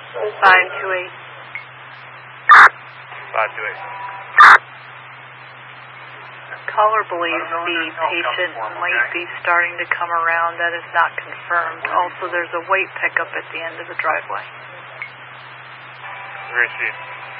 528. 528. Caller believes the patient might be starting to come around. That is not confirmed. Also, there's a weight pickup at the end of the driveway. Received.